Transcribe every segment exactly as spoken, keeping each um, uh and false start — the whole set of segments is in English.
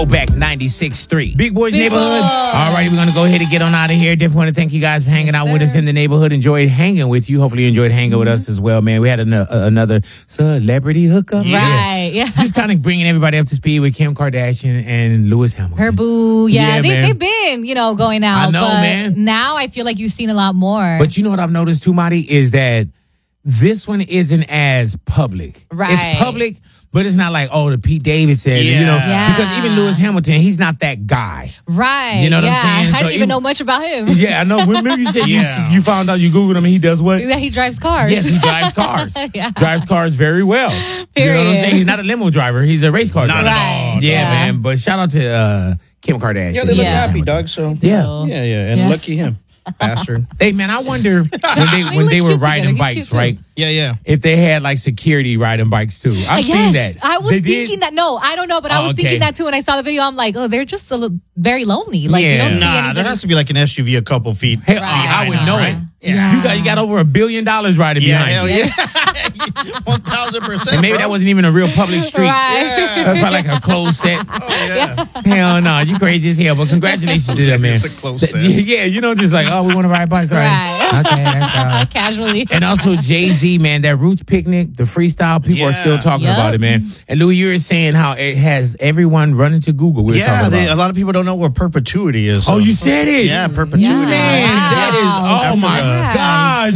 Back ninety-six point three. Big Boys Big Neighborhood. Boy. All righty, we're going to go ahead and get on out of here. Definitely want to thank you guys for hanging Yes, out with sir. us in the neighborhood. Enjoyed hanging with you. Hopefully you enjoyed hanging with us as well, man. We had an, uh, another celebrity hookup. Right, yeah. Just kind of bringing everybody up to speed with Kim Kardashian and Lewis Hamilton. Her boo. Yeah, Yeah, they, man. they've been, you know, going out. I know, but man. Now I feel like you've seen a lot more. But you know what I've noticed too, Marty, is that this one isn't as public. Right. It's public, but it's not like, oh, the Pete Davidson, you know, Yeah. because even Lewis Hamilton, he's not that guy. right. You know what I'm yeah. saying? I So didn't even even- know much about him. Yeah, I know. Remember you said Yeah. you, you found out, you Googled him and he does what? That he drives cars. Yes, he drives cars. Yeah. Drives cars very well. You know what I'm Period. saying? He's not a limo driver. He's a race car Not driver. at Right. all. Yeah, Yeah. man. But shout out to uh, Kim Kardashian. Yeah, they look Yeah. happy, Doug. So Yeah. yeah, yeah, and Yeah. lucky him, bastard. Hey, man, I wonder when they They when they look were cute riding together. He's bikes, cute too. right? Yeah, yeah. If they had like security riding bikes too. I've yes, seen that. I was They thinking did? that. No, I don't know, but I Oh, was okay. thinking that too. When I saw the video, I'm like, oh, they're just a little, very lonely. Like, Yeah. you don't see Nah, anything. there has to be like an S U V a couple feet. Hey, Right. I would know Right. it. Yeah. You got you got over a billion dollars riding Yeah, behind hell you. yeah. One thousand percent. And maybe that wasn't even a real public street. Right. That's probably like a closed set. Oh yeah. Hell no, you crazy as hell. But congratulations to them, man. It's a close Th- set. Yeah, you know, just like, oh, we want to ride bikes, right? Right. Okay, that's fine. Casually. And also Jay-Z, man, that Roots picnic, the freestyle, people are Yeah. still talking Yep. about it, man. And Louis, you were saying how it has everyone running to Google. We were Yeah, talking they, a about. lot of people don't know what perpetuity is. Oh, so- you said it? Yeah, perpetuity. Yeah. Man, that is, oh After my the- gosh,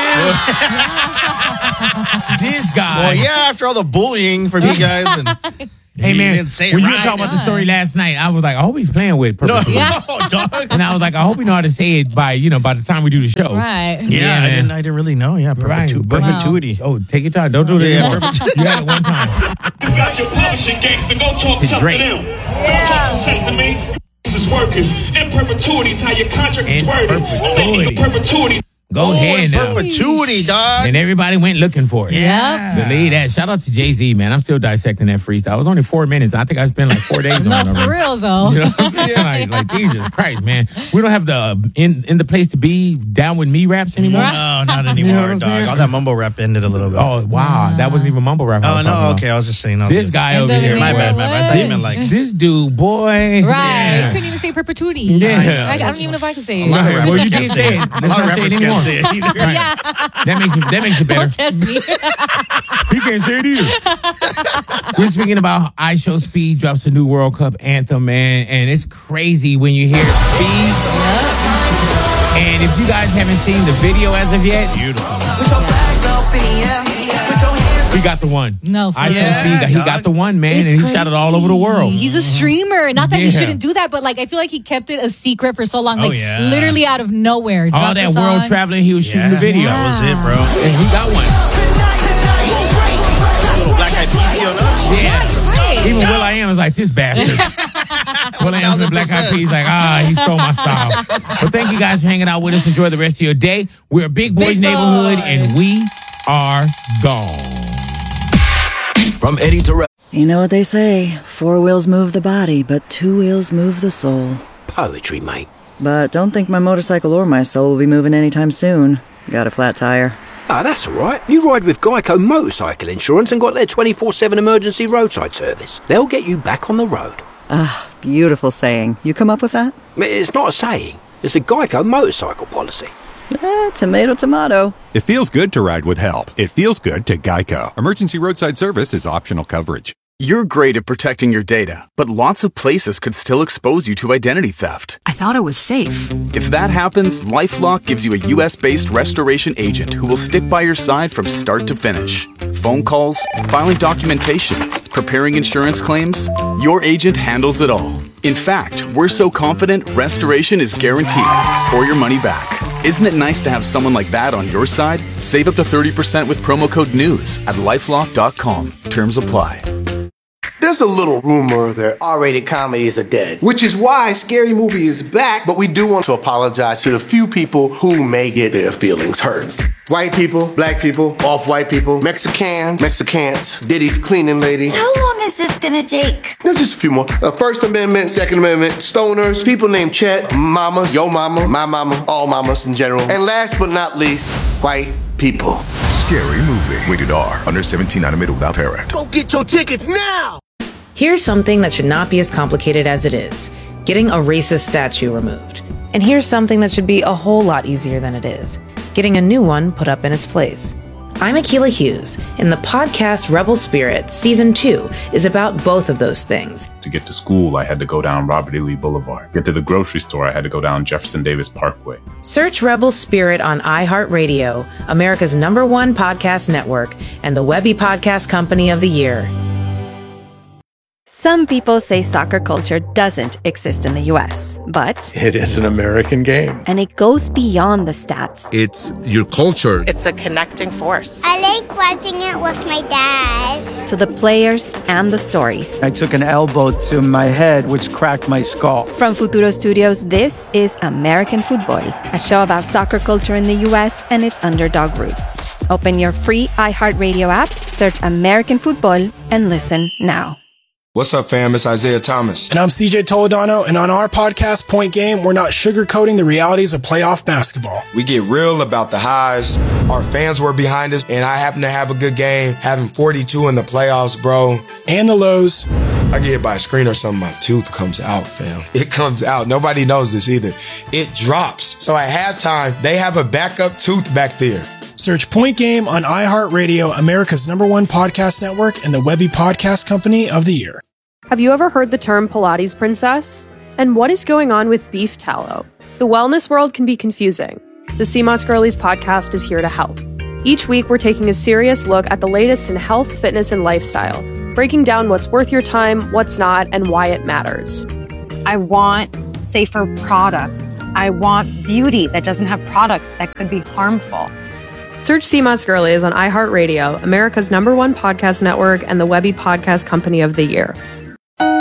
man. This guy. Well, yeah, after all the bullying from you guys, and Hey, he man, didn't say it when you were right. talking about the story last night, I was like, I hope he's playing with No, perpetuity. Yeah. no, dog. And I was like, I hope you know how to say it by, you know, by the time we do the show. Right. Yeah, Yeah, I man. didn't. I didn't really know. Yeah, Right. perpetu- But- perpetuity. Oh, take your time. Don't do it Yeah, anymore. You had it one time. You got your publishing gangster, go talk To tough Drake. to them. Don't talk success to me. This is workers. In perpetuity is how your contract is In worded. perpetuity. In perpetuity. Go Oh, ahead in now. perpetuity, dog. And everybody went looking for it. Yep. Believe that. Shout out to Jay-Z, man. I'm still dissecting that freestyle. It was only four minutes. I think I spent like four days on No, it. for already. real, though. You know what I'm saying? Like, like, Jesus Christ, man. We don't have the uh, in in the place to be down with me raps anymore. Right. No, not You know anymore, what I'm dog. saying? All that mumble rap ended a little bit. Oh, wow. That wasn't even mumble rap. I Oh, was no, talking about. okay. I was just saying. I was This just- guy And over then here. they My were bad, my bad. I thought you what? meant like. This dude, boy. Right. Yeah. I couldn't even say perpetuity. Yeah. I, I don't even know if I can say it. A lot of Right. rappers Well, you can't did say say it. it. A Let's lot not of say it rappers anymore. can't say it either. Right. Yeah. That makes it that makes it better. Don't test me. He can't say it either. We're speaking about I Show Speed drops a new World Cup anthem, man, and it's crazy when you hear Speed. And if you guys haven't seen the video as of yet, Beautiful. he got the one. No, for I Show real. Speed, he dog. got the one, man, It's and he shot it all over the world. He's a streamer. Not that he Yeah. shouldn't do that, but like I feel like he kept it a secret for so long. Oh, Like yeah. literally out of nowhere. All dropped that the world song. traveling, he was shooting the video. That was it, bro. And he got one. Little Black Eyed Peas on us. Yeah. Right. Even Will I Am is like, this bastard. Will I Am from Black Eyed Peas like, ah, he stole my style. But thank you guys for hanging out with us. Enjoy the rest of your day. We're a Big Boys Big neighborhood, Boy. and we are gone. From Eddie Terrell. You know what they say, four wheels move the body, but two wheels move the soul. Poetry, mate. But don't think my motorcycle or my soul will be moving anytime soon. Got a flat tire. Ah, that's all right. You ride with Geico Motorcycle Insurance and got their twenty-four seven emergency roadside service. They'll get you back on the road. Ah, beautiful saying. You come up with that? It's not a saying. It's a Geico motorcycle policy. Eh, tomato, tomato. It feels good to ride with help. It feels good to Geico. Emergency roadside service is optional coverage. You're great at protecting your data, but lots of places could still expose you to identity theft. I thought it was safe. If that happens, LifeLock gives you a U S-based restoration agent who will stick by your side from start to finish. Phone calls, filing documentation, preparing insurance claims, your agent handles it all. In fact, we're so confident restoration is guaranteed or your money back. Isn't it nice to have someone like that on your side? Save up to thirty percent with promo code NEWS at lifelock dot com. Terms apply. There's a little rumor that R-rated comedies are dead, which is why Scary Movie is back, but we do want to apologize to the few people who may get their feelings hurt. White people, black people, off-white people, Mexicans, Mexicans, Diddy's cleaning lady. How long is this gonna take? There's just a few more. Uh, First Amendment, Second Amendment, stoners, people named Chet, mamas, yo mama, my mama, all mamas in general. And last but not least, white people. Scary Movie. Rated R. Under seventeen, not admitted without parent. Go get your tickets now! Here's something that should not be as complicated as it is: getting a racist statue removed. And here's something that should be a whole lot easier than it is: getting a new one put up in its place. I'm Akilah Hughes, and the podcast Rebel Spirit Season two is about both of those things. To get to school, I had to go down Robert E. Lee Boulevard. Get to the grocery store, I had to go down Jefferson Davis Parkway. Search Rebel Spirit on iHeartRadio, America's number one podcast network, and the Webby Podcast Company of the Year. Some people say soccer culture doesn't exist in the U S, but it is an American game. And it goes beyond the stats. It's your culture. It's a connecting force. I like watching it with my dad. To the players and the stories. I took an elbow to my head, which cracked my skull. From Futuro Studios, this is American Football, a show about soccer culture in the U S and its underdog roots. Open your free iHeartRadio app, search American Football, and listen now. What's up, fam? It's Isaiah Thomas. And I'm C J Toledano, and on our podcast, Point Game, we're not sugarcoating the realities of playoff basketball. We get real about the highs. Our fans were behind us, and I happen to have a good game, having forty-two in the playoffs, bro. And the lows. I get hit by a screen or something, my tooth comes out, fam. It comes out. Nobody knows this either. It drops. So at halftime, they have a backup tooth back there. Search Point Game on iHeartRadio, America's number one podcast network, and the Webby Podcast Company of the Year. Have you ever heard the term Pilates princess? And what is going on with beef tallow? The wellness world can be confusing. The C M O S Girlies podcast is here to help. Each week, we're taking a serious look at the latest in health, fitness, and lifestyle, breaking down what's worth your time, what's not, and why it matters. I want safer products. I want beauty that doesn't have products that could be harmful. Search C M O S Girlies on iHeartRadio, America's number one podcast network, and the Webby Podcast Company of the Year.